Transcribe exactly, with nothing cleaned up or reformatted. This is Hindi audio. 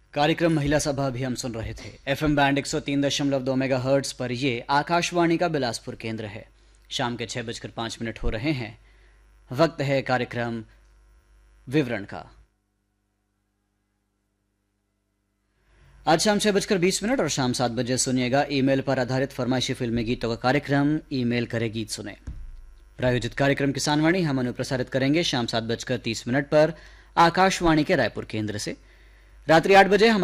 कार्यक्रम महिला सभा अभी हम सुन रहे थे। एफएम बैंड एक सौ तीन दशमलव दो मेगा हर्ट्स पर ये आकाशवाणी का बिलासपुर केंद्र है। शाम के छह बजकर पांच मिनट हो रहे हैं। वक्त है कार्यक्रम विवरण का। आज शाम छह बजकर बीस मिनट और शाम सात बजे सुनिएगा ईमेल पर आधारित फरमाइशी फिल्मी गीतों का कार्यक्रम ईमेल करे गीत सुने। प्रायोजित कार्यक्रम किसानवाणी हम अनुप्रसारित करेंगे शाम सात बजकर तीस मिनट पर आकाशवाणी के रायपुर केंद्र से। रात्रि आठ बजे हम